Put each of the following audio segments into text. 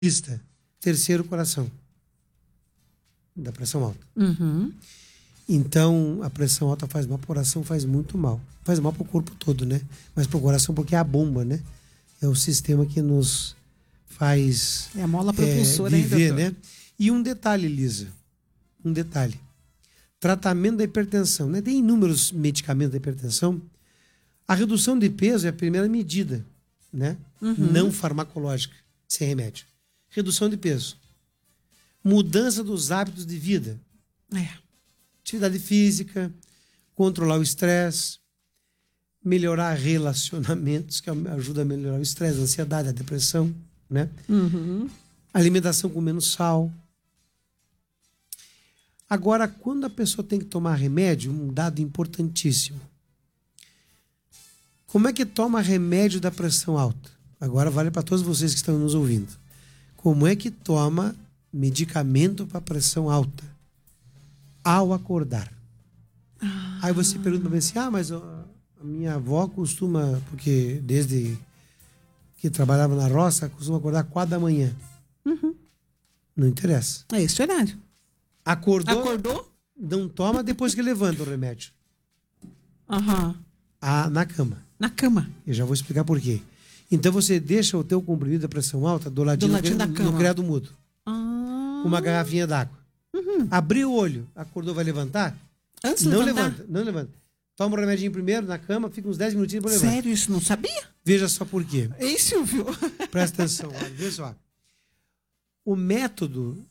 Lista. Terceiro, coração. Da pressão alta. Uhum. Então, a pressão alta faz mal, o coração faz muito mal. Faz mal pro corpo todo, né? Mas pro coração porque é a bomba, né? É o sistema que nos faz É a mola propulsora, viver, hein, doutor? né? E um detalhe, Lisa. Um detalhe. Tratamento da hipertensão, né? Tem inúmeros medicamentos da hipertensão. A redução de peso é a primeira medida, né? Não farmacológica, sem remédio. Redução de peso. Mudança dos hábitos de vida. Atividade física, controlar o estresse, melhorar relacionamentos, que ajuda a melhorar o estresse, a ansiedade, a depressão, né? Alimentação com menos sal. Agora, quando a pessoa tem que tomar remédio, um dado importantíssimo. Como é que toma remédio da pressão alta? Agora vale para todos vocês que estão nos ouvindo. Como é que toma medicamento para pressão alta? Ao acordar. Aí você pergunta para mim assim, mas a minha avó costuma, porque desde que trabalhava na roça, costuma acordar 4 da manhã. Não interessa. É esse horário. Acordou? Não toma depois que levanta o remédio. Na cama. Na cama. Eu já vou explicar por quê. Então você deixa o teu comprimido da pressão alta do ladinho da cama. no criado mudo. Com uma garrafinha d'água. Abriu o olho, acordou, vai levantar? Antes de não levantar? Não levanta. Toma o remedinho primeiro na cama, fica uns 10 minutinhos para levantar. Sério, isso não sabia? Veja só por quê. Ei, Silvio. Presta atenção, olha, veja só. O método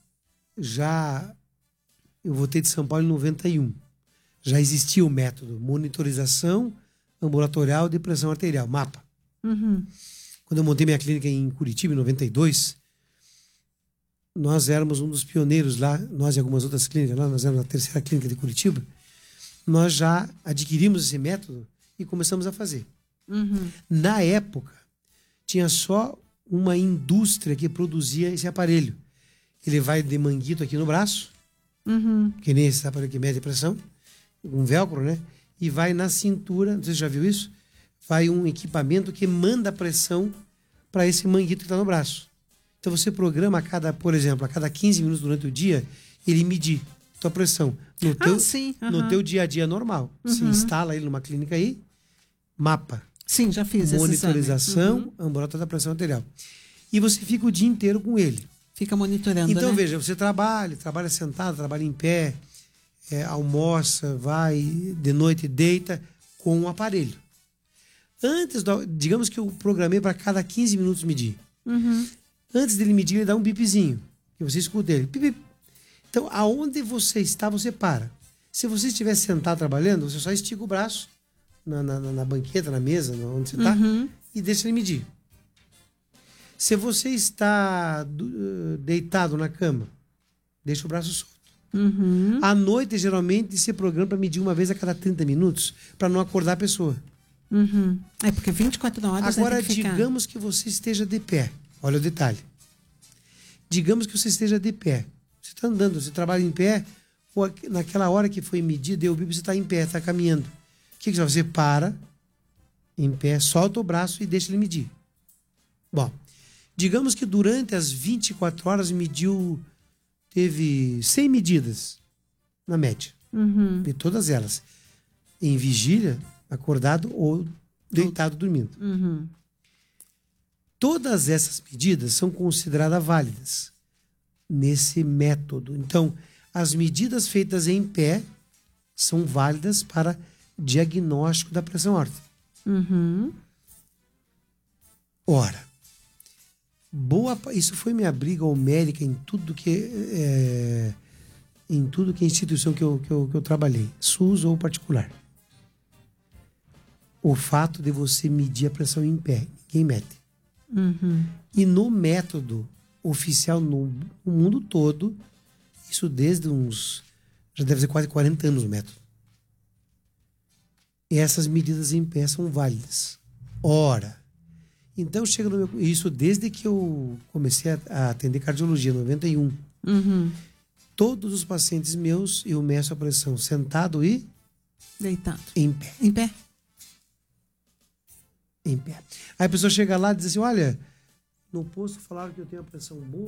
eu voltei de São Paulo em 91. Já existia o método monitorização ambulatorial de pressão arterial, MAPA. Quando eu montei minha clínica em Curitiba, em 92, nós éramos um dos pioneiros lá, nós e algumas outras clínicas lá, nós éramos a terceira clínica de Curitiba, nós já adquirimos esse método e começamos a fazer. Na época, tinha só uma indústria que produzia esse aparelho. Ele vai de manguito aqui no braço, que nem esse aparelho que mede pressão, um velcro, né? E vai na cintura, não sei se você já viu isso, vai um equipamento que manda a pressão para esse manguito que está no braço. Então você programa por exemplo, a cada 15 minutos durante o dia, ele medir a tua pressão. No teu dia a dia normal. Você instala ele numa clínica aí, MAPA. Sim, já fiz Monitorização ambulatorial da pressão arterial. E você fica o dia inteiro com ele. Fica monitorando, Então, né? veja, você trabalha sentado, trabalha em pé, almoça, vai de noite, deita com o aparelho. Digamos que eu programei para cada 15 minutos medir. Antes dele medir, ele dá um bipzinho. E você escuta ele. Pip, pip. Então, aonde você está, você para. Se você estiver sentado trabalhando, você só estica o braço na banqueta, na mesa, onde você está, e deixa ele medir. Se você está deitado na cama, deixa o braço solto. À noite, geralmente, se programa para medir uma vez a cada 30 minutos, para não acordar a pessoa. É porque 24 horas Agora, tem que ficar. digamos que você esteja de pé. Olha o detalhe. Digamos que você esteja de pé. Você está andando, você trabalha em pé, ou naquela hora que foi medida, deu o bip, você está em pé, está caminhando. O que você faz? Você para, em pé, solta o braço e deixa ele medir. Bom, digamos que durante as 24 horas teve 100 medidas, na média. De todas elas. Em vigília, acordado ou deitado dormindo. Todas essas medidas são consideradas válidas nesse método. Então, as medidas feitas em pé são válidas para diagnóstico da pressão alta. Ora, isso foi minha briga homérica em tudo que é instituição que eu trabalhei, SUS ou particular. O fato de você medir a pressão em pé, ninguém mede. E no método oficial no mundo todo, isso desde já deve ser quase 40 anos o método. E essas medidas em pé são válidas. Ora, então chega isso desde que eu comecei a atender cardiologia, em 91. Todos os pacientes meus, eu meço a pressão sentado e deitado. Em pé. Em pé. Em pé. Aí a pessoa chega lá e diz assim, olha, No posto falaram que eu tenho a pressão boa.